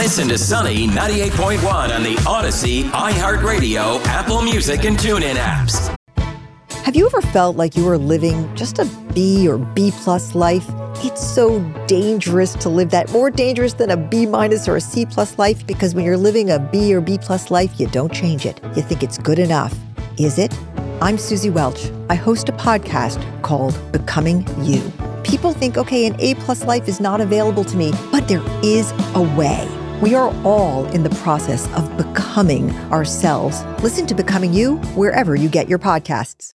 Listen to Sunny 98.1 on the Odyssey, iHeartRadio, Apple Music, and TuneIn apps. Have you ever felt like you were living just a B or B plus life? It's so dangerous to live that, more dangerous than a B minus or a C plus life, because when you're living a B or B plus life, you don't change it. You think it's good enough. Is it? I'm Susie Welch. I host a podcast called Becoming You. People think, okay, an A plus life is not available to me, but there is a way. We are all in the process of becoming ourselves. Listen to Becoming You wherever you get your podcasts.